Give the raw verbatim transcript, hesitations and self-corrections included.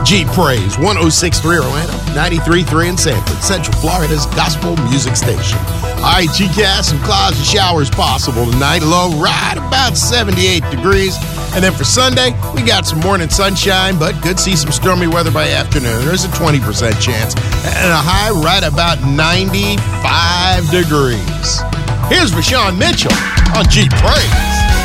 G Praise, one oh six point three Orlando, ninety-three point three in Sanford, Central Florida's gospel music station. All right, G-Cast, some clouds and showers possible tonight, low right about seventy-eight degrees. And then for Sunday, we got some morning sunshine, but could see some stormy weather by afternoon. There's a twenty percent chance. And a high right about ninety-five degrees. Here's Rashawn Mitchell on G Praise.